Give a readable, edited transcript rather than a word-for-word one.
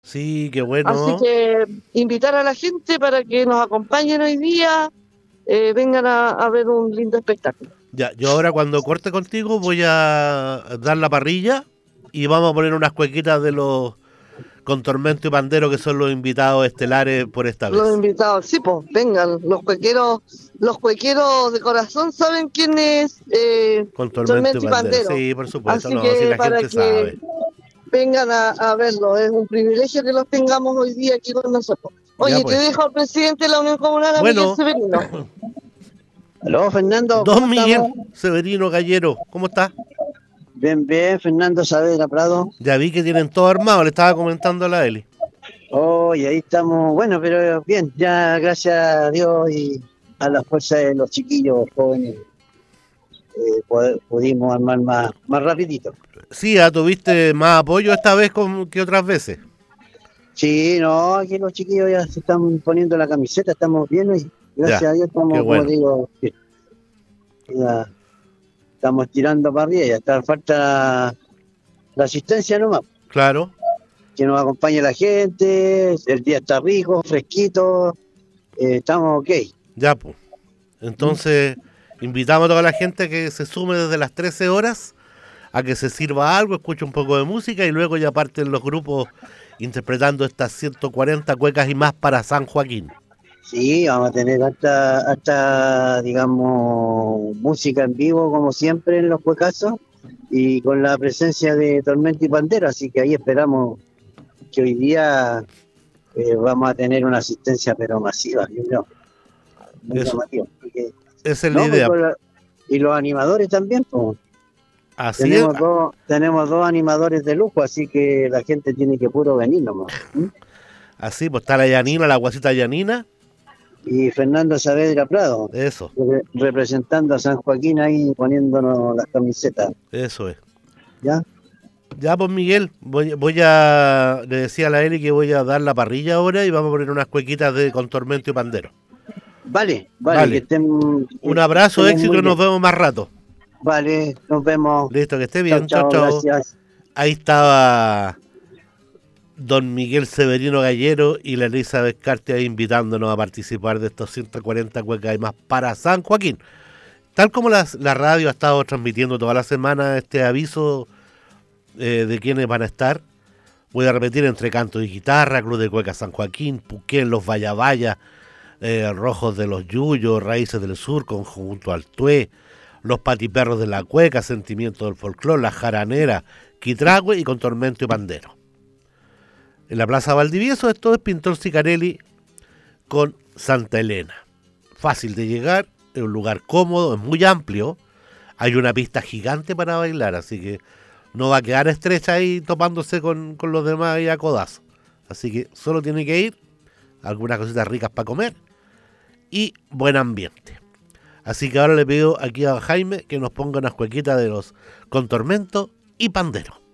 Sí, qué Así bueno. que invitar a la gente para que nos acompañen hoy día, vengan a ver un lindo espectáculo. Ya, yo ahora cuando corte contigo voy a dar la parrilla y vamos a poner unas cuequitas de los con Tormento y Pandero que son los invitados estelares por esta Los vez. invitados, sí, pues, vengan, los cuequeros de corazón saben quién es Con Tormento y Tormento y Pandero, Pandero. sí, por supuesto, Así no, si que la para gente que sabe. vengan a verlo, es un privilegio que los tengamos hoy día aquí con nosotros. Ya Oye, te pues. dejo al presidente de la Unión Comunal, a Miguel Bueno, Severino. Aló, Fernando, ¿cómo don estamos? Miguel Severino Gallero, ¿cómo está? Bien, bien, Fernando Saavedra Prado. Ya vi que tienen todo armado, le estaba comentando a la Eli. Oh, y ahí estamos, bueno, pero bien, ya gracias a Dios y a la fuerza de los chiquillos jóvenes pudimos armar más rapidito. Sí, tuviste más apoyo esta vez que otras veces. Sí, no, aquí los chiquillos ya se están poniendo la camiseta, estamos bien y Ya, gracias a Dios qué estamos, como bueno. te digo, bien. Ya estamos tirando para arriba, ya está, falta la asistencia nomás, Claro, que nos acompañe la gente, el día está rico, fresquito, estamos ok. ya pues. Entonces, invitamos a toda la gente que se sume desde las 13 horas a que se sirva algo, escuche un poco de música y luego ya parten los grupos interpretando estas 140 cuecas y más para San Joaquín. Sí, vamos a tener hasta, digamos, música en vivo, como siempre en los juegazos, y con la presencia de Tormenta y Pandero, así que ahí esperamos que hoy día vamos a tener una asistencia, pero masiva, yo creo, muy Eso, llamativo. Porque, esa es la no, pues, idea. y los animadores también, pues, Así es, tenemos dos animadores de lujo, así que la gente tiene que puro venir nomás. ¿Mm? así, pues está la Yanina, la guasita Yanina, Y Fernando Saavedra Prado, eso, representando a San Joaquín ahí poniéndonos las camisetas, eso es. ¿ya? Ya pues Miguel, le decía a la Eli que voy a dar la parrilla ahora y vamos a poner unas cuequitas de con Tormento y Pandero. Vale, Vale, un abrazo, estemos éxito muy y nos bien. vemos más rato. Vale, nos vemos. Listo, que esté Chao, bien, chao, chao, chao. gracias. Ahí estaba don Miguel Severino Gallero y la Elizabeth Cartia invitándonos a participar de estos 140 cuecas y más para San Joaquín. Tal como la radio ha estado transmitiendo toda la semana este aviso de quienes van a estar, voy a repetir entre canto y guitarra, Club de Cueca San Joaquín, Puquén, Los Vallavalla, Rojos de los Yuyos, Raíces del Sur, Conjunto Altué, Los Patiperros de la Cueca, Sentimiento del Folclor, La Jaranera, Quitragüe y con Tormento y Pandero. En la Plaza Valdivieso esto es Pintor Sicarelli con Santa Elena. Fácil de llegar, es un lugar cómodo, es muy amplio, hay una pista gigante para bailar, así que no va a quedar estrecha ahí topándose con los demás y a codazo. Así que solo tiene que ir, algunas cositas ricas para comer y buen ambiente. Así que ahora le pido aquí a Jaime que nos ponga unas cuequitas de los con Tormento y Pandero.